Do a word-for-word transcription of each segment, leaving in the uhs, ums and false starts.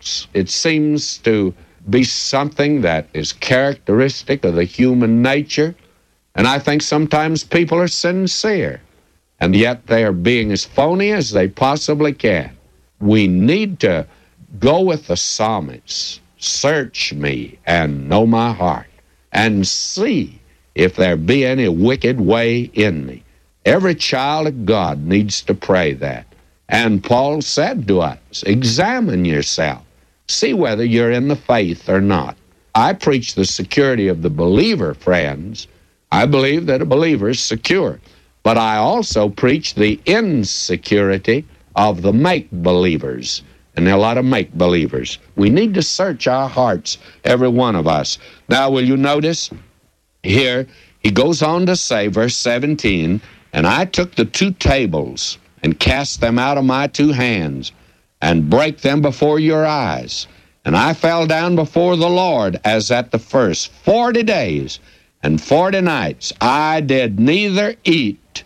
paradox. It seems to be something that is characteristic of the human nature, and I think sometimes people are sincere, and yet they are being as phony as they possibly can. We need to go with the psalmist. Search me and know my heart, and see if there be any wicked way in me. Every child of God needs to pray that. And Paul said to us, examine yourself. See whether you're in the faith or not. I preach the security of the believer, friends. I believe that a believer is secure. But I also preach the insecurity of the make-believers. And there are a lot of make-believers. We need to search our hearts, every one of us. Now, will you notice here, he goes on to say, verse seventeen, and I took the two tables and cast them out of my two hands and brake them before your eyes. And I fell down before the Lord as at the first forty days and forty nights. I did neither eat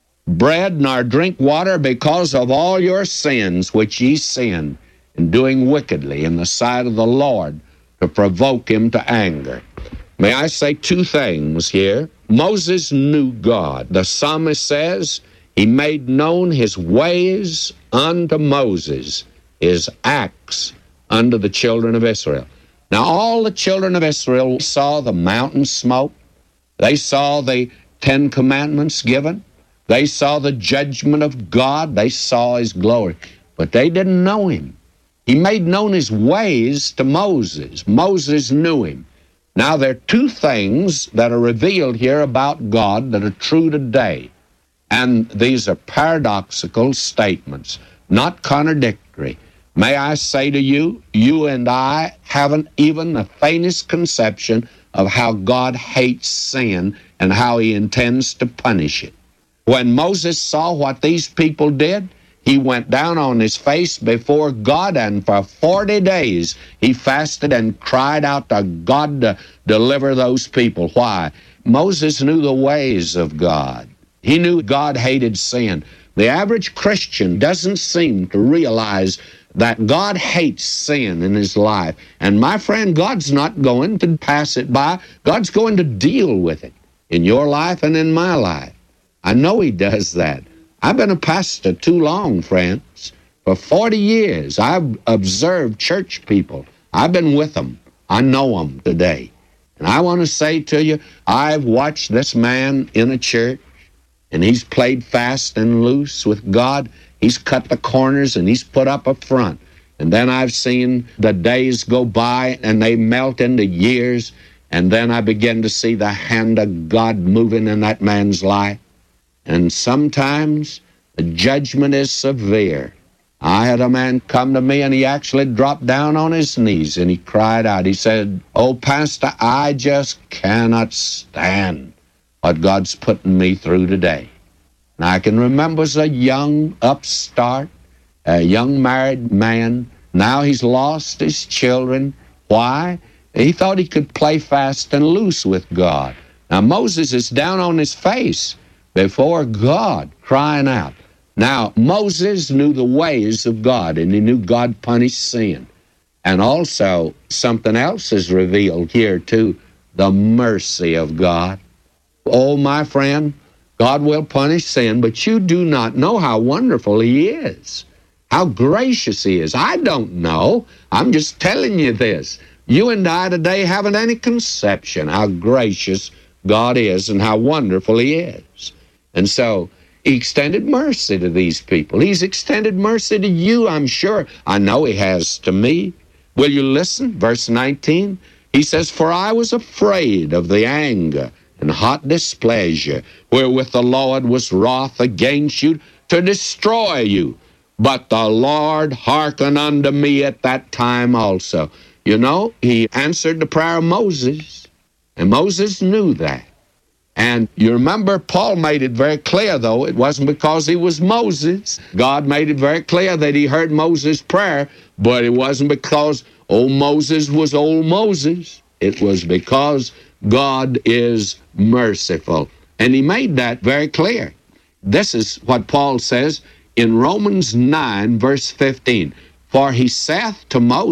bread nor drink water because of all your sins which ye sinned in doing wickedly in the sight of the Lord to provoke him to anger. May I say two things here? Moses knew God. The psalmist says he made known his ways unto Moses, his acts unto the children of Israel. Now all the children of Israel saw the mountain smoke. They saw the Ten Commandments given. They saw the judgment of God. They saw his glory. But they didn't know him. He made known his ways to Moses. Moses knew him. Now, there are two things that are revealed here about God that are true today. And these are paradoxical statements, not contradictory. May I say to you, you and I haven't even the faintest conception of how God hates sin and how he intends to punish it. When Moses saw what these people did, he went down on his face before God, and for forty days he fasted and cried out to God to deliver those people. Why? Moses knew the ways of God. He knew God hated sin. The average Christian doesn't seem to realize that God hates sin in his life. And my friend, God's not going to pass it by. God's going to deal with it in your life and in my life. I know he does that. I've been a pastor too long, friends. For forty years, I've observed church people. I've been with them. I know them today. And I want to say to you, I've watched this man in a church, and he's played fast and loose with God. He's cut the corners, and he's put up a front. And then I've seen the days go by, and they melt into years, and then I begin to see the hand of God moving in that man's life. And sometimes the judgment is severe. I had a man come to me, and he actually dropped down on his knees, and he cried out. He said, "Oh, Pastor, I just cannot stand what God's putting me through today." And I can remember as a young upstart, a young married man. Now he's lost his children. Why? He thought he could play fast and loose with God. Now Moses is down on his face before God, crying out. Now, Moses knew the ways of God, and he knew God punished sin. And also, something else is revealed here, too, the mercy of God. Oh, my friend, God will punish sin, but you do not know how wonderful he is, how gracious he is. I don't know. I'm just telling you this. You and I today haven't any conception how gracious God is and how wonderful he is. And so he extended mercy to these people. He's extended mercy to you, I'm sure. I know he has to me. Will you listen? Verse nineteen, he says, "For I was afraid of the anger and hot displeasure wherewith the Lord was wroth against you to destroy you. But the Lord hearkened unto me at that time also." You know, he answered the prayer of Moses, and Moses knew that. And you remember, Paul made it very clear, though, it wasn't because he was Moses. God made it very clear that he heard Moses' prayer, but it wasn't because old Moses was old Moses. It was because God is merciful. And he made that very clear. This is what Paul says in Romans nine, verse fifteen. "For he saith to Moses,